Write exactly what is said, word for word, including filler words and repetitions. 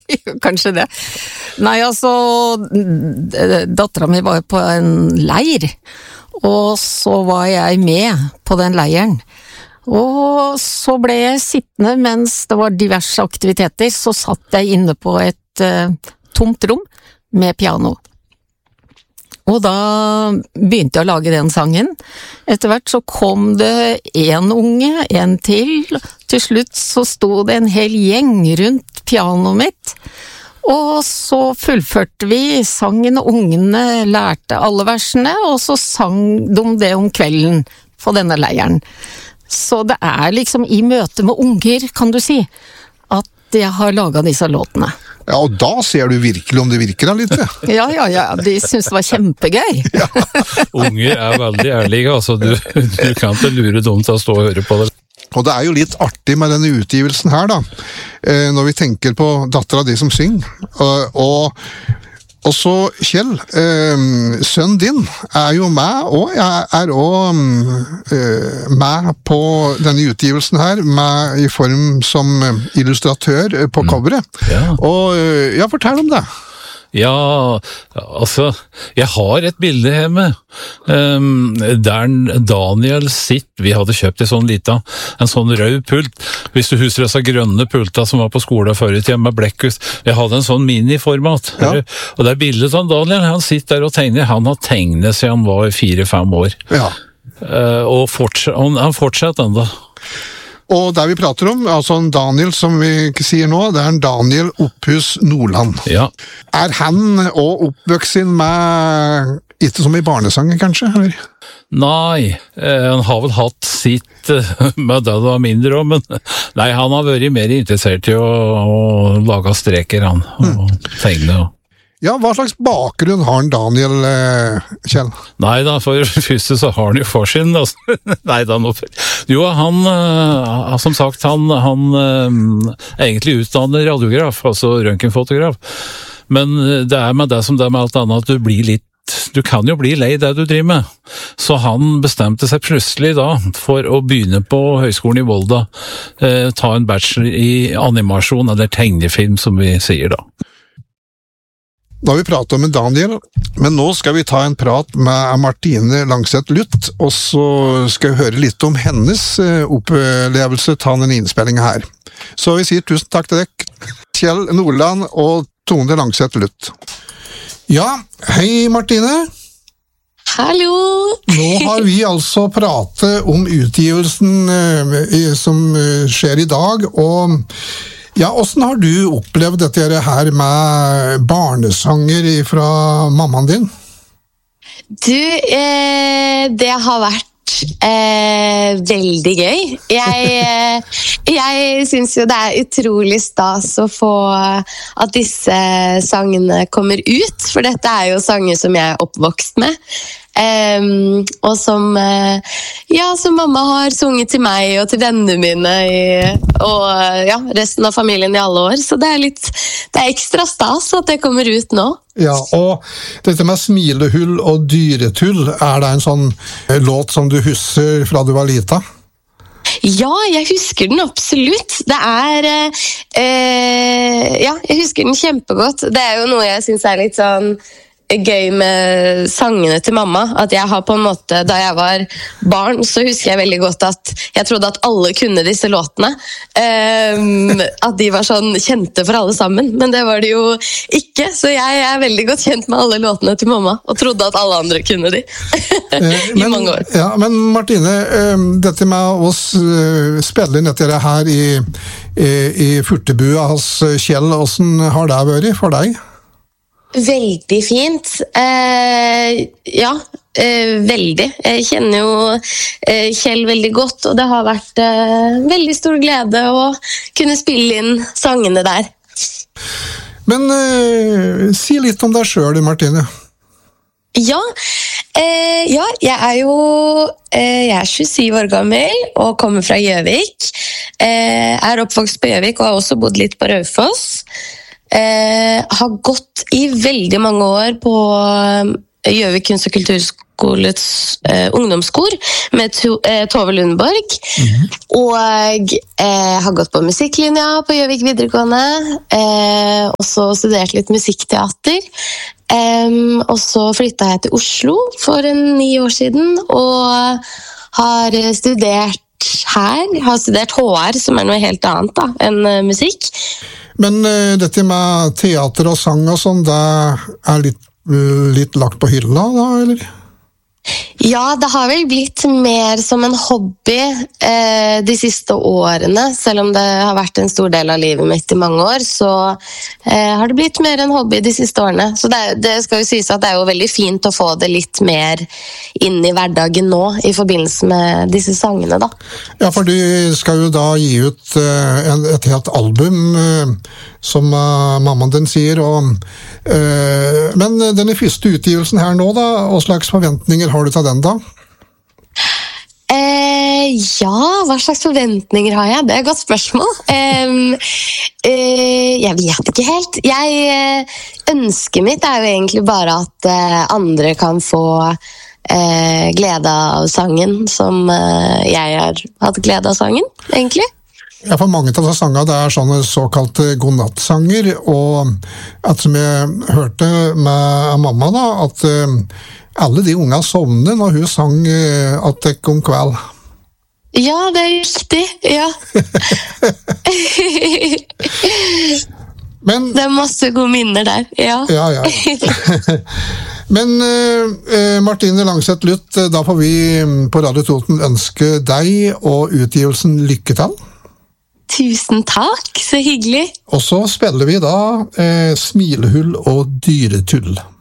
Kanskje det. Nei, altså, datteren min var på en leir, og så var jeg med på den leiren. Og så ble jeg sittende mens det var diverse aktiviteter, så satt jeg inne på et uh, tomt rom med piano. Og da begynte jeg å lage den sangen. Etter hvert så kom det en unge, en til. Til slutt så sto det en hel gjeng rundt pianoet mitt. Og så fullførte vi sangen, og ungene lærte alle versene, og så sang de det om kvelden på denne leiren. Så det er liksom i møte med unger, kan du si, at jeg har laget disse låtene. Ja, og da ser du virkelig om det virker da litt. Ja, ja, ja, de synes det var kjempegøy. Ja. Unger er veldig ærlige, altså du, du kan ikke lure dem til å stå og høre på det. Og det er jo litt artig med denne utgivelsen her da, når vi tenker på datteren de som synger. Og, og Og så, Kjell, eh, sønnen din er jo med, og jeg er også eh, med på denne utgivelsen her, med i form som illustratør på coveret. Mm. Ja. Og ja, fortell om det. Ja, altså, jeg har et bilde hjemme, um, der Daniel sitt, vi hadde kjøpt en sånn lita, en sånn rød pult, hvis du husker disse grønne pulta som var på skolen før i tiden med blekkhus, jeg hadde en sånn mini-format, ja. Og det er bildet av Daniel, han sitter der og tegner, han har tegnet siden han var fire-fem år, ja. uh, og fortsatt, han fortsetter enda. Og der vi prater om, altså en Daniel som vi ikke sier nå, det er en Daniel Opphus Nordland. Ja. Er han også oppvøksin med, ikke som i barnesanger kanskje, eller? Nei, eh, han har vel hatt sitt med det det var mindre om, men nei, han har vært mer interessert i å, å lage streker, han, og mm. tegne og Ja, hva slags bakgrunn har han Daniel, eh, Kjell? Nei da, for første så har han jo forsyn, altså. Nei da, nå. Jo, han, uh, som sagt, han, han uh, egentlig utdanner radiograf, altså røntgenfotograf. Men det er med det som det er med alt annet, at du blir litt du kan jo bli lei det du driver med. Så han bestemte seg plutselig da for å begynne på Høgskolen i Volda, uh, ta en bachelor i animasjon, eller tegnefilm som vi sier da. Da har vi pratet om en Daniel, men nå skal vi ta en prat med Martine Langseth Luth, og så skal vi høre litt om hennes opplevelse av denne innspillingen her. Så vi sier tusen takk til deg, Kjell Nordland og Tone Langseth Luth. Ja, hei Martine. Hallo! Nå har vi altså pratet om utgivelsen eh, som skjer i dag, og ja, hvordan har du opplevd dette her med barnesanger fra mammaen din? Du, eh, det har vært eh, veldig gøy. Jeg, eh, jeg synes jo det er utrolig stas å få at disse sangene kommer ut, for dette er jo sanger som jeg er oppvokst med. Um, og som uh, ja, som mamma har sunget til meg og til vennene mine i, og uh, ja, resten av familien i alle år, så det er litt det er ekstra stas at det kommer ut nå. Ja, og dette med smilehull og dyretull, er det en sånn låt som du husker fra du var lita? Ja, jeg husker den absolutt. Det er uh, ja, jeg husker den kjempegodt. Det er jo noe jeg synes er litt sånn gøy med sangene til mamma, at jeg har på en måte, da jeg var barn, så husker jeg veldig godt at jeg trodde at alle kunne disse låtene, um, at de var sånn kjente for alle sammen, men det var de jo ikke, så jeg er veldig godt kjent med alle låtene til mamma, og trodde at alle andre kunne de, i men, mange år. Ja, men Martine, dette med oss spille inn dette her i, i, i Furtebua hos Kjell, hvordan har det vært for deg? Veldig fint. Eh, ja, eh, veldig. Jeg kjenner jo eh, Kjell veldig godt, og det har vært eh, veldig stor glede å kunne spille inn sangene der. Men eh, si litt om deg selv, Martine. Ja, eh, ja, jeg er jo eh, jeg er tjuesyv år gammel og kommer fra Gjøvik. Eh, er oppvokst på Gjøvik og har også bodd litt på Raufoss. Eh, har gått i veldig mange år på Gjøvik kunst- og Stakkolets eh, ungdomskor med to, eh, Tove Lundborg. Mm-hmm. Og eh, har gått på musikklinja på Gjøvik videregående, eh, og så studert litt musikkteater. Um, og så flyttet jeg til Oslo for en ni år siden, og har studert her, har studert H R, som er noe helt annet da, enn uh, musikk. Men uh, dette med teater og sang og sånn, det er litt, uh, litt lagt på hylla da, eller? Ja, det har vel blitt mer som en hobby eh, de siste årene. Selv om det har vært en stor del av livet mitt i mange år, så eh, har det blitt mer en hobby de siste årene. Så det, det skal jo sies at det er jo veldig fint å få det litt mer inn i hverdagen nå, i forbindelse med disse sangene, da. Ja, for du skal jo da gi ut eh, en, et helt album, eh, som uh, mammaen din sier, og, uh, men denne første utgivelsen her nå da, hva slags forventninger har du til den da? Eh, ja, hva slags forventninger har jeg? Det er et godt spørsmål. Um, uh, jeg vet ikke helt. Jeg, uh, ønsket mitt er jo egentlig bare at uh, andre kan få uh, glede av sangen, som uh, jeg har hatt glede av sangen, egentlig. Ja, for mange av disse sangene det er sånne såkalte godnattsanger, og at som jeg hørte med mamma da, at uh, alle de unge sovner når hun sang uh, at det kom kveld. Ja, det er riktig, ja. Men, det er masse gode minner der, ja. Ja, ja. Men uh, Martine Langseth Luth, da får vi på Radio Toten ønske deg og utgivelsen lykke til. Tusen takk, så hyggelig. Og så spiller vi da eh, Smilehull og Dyretull.